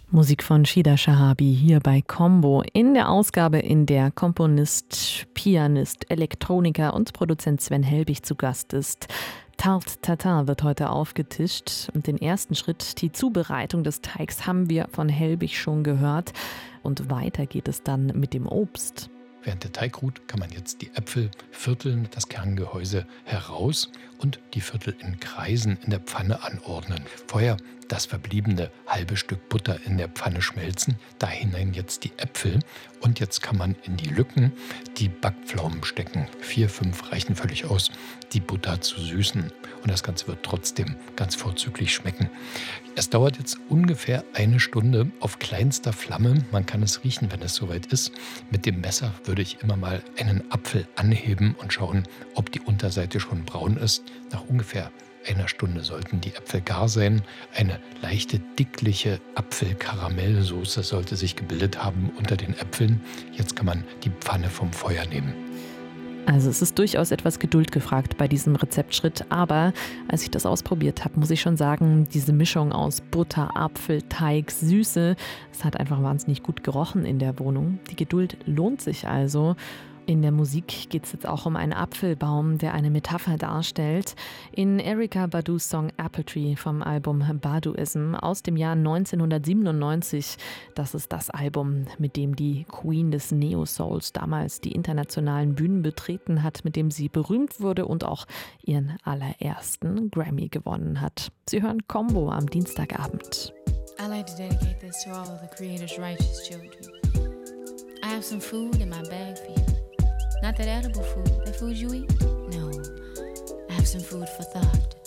Musik von Shida Shahabi hier bei Combo in der Ausgabe, in der Komponist, Pianist, Elektroniker und Produzent Sven Helbig zu Gast ist. Tarte Tatin wird heute aufgetischt und den ersten Schritt, die Zubereitung des Teigs, haben wir von Helbig schon gehört und weiter geht es dann mit dem Obst. Während der Teig ruht, kann man jetzt die Äpfel vierteln, das Kerngehäuse heraus und die Viertel in Kreisen in der Pfanne anordnen. Vorher das verbliebene halbe Stück Butter in der Pfanne schmelzen, da hinein jetzt die Äpfel und jetzt kann man in die Lücken die Backpflaumen stecken. 4, 5 reichen völlig aus, die Butter zu süßen und das Ganze wird trotzdem ganz vorzüglich schmecken. Es dauert jetzt ungefähr 1 Stunde auf kleinster Flamme. Man kann es riechen, wenn es soweit ist. Mit dem Messer würde ich immer mal einen Apfel anheben und schauen, ob die Unterseite schon braun ist. Nach ungefähr 1 Stunde sollten die Äpfel gar sein. Eine leichte, dickliche Apfelkaramellsoße sollte sich gebildet haben unter den Äpfeln. Jetzt kann man die Pfanne vom Feuer nehmen. Also es ist durchaus etwas Geduld gefragt bei diesem Rezeptschritt, aber als ich das ausprobiert habe, muss ich schon sagen, diese Mischung aus Butter, Apfel, Teig, Süße, es hat einfach wahnsinnig gut gerochen in der Wohnung. Die Geduld lohnt sich also. In der Musik geht es jetzt auch um einen Apfelbaum, der eine Metapher darstellt. In Erykah Badus Song Apple Tree vom Album Baduism aus dem Jahr 1997. Das ist das Album, mit dem die Queen des Neo-Souls damals die internationalen Bühnen betreten hat, mit dem sie berühmt wurde und auch ihren allerersten Grammy gewonnen hat. Sie hören Combo am Dienstagabend. I like to dedicate this to all of the Creator's righteous children. I have some food in my bag for you. Not that edible food, that food you eat? No, I have some food for thought.